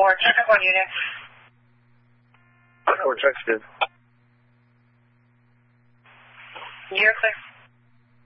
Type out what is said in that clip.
check up on unit. We're texted. You're clear.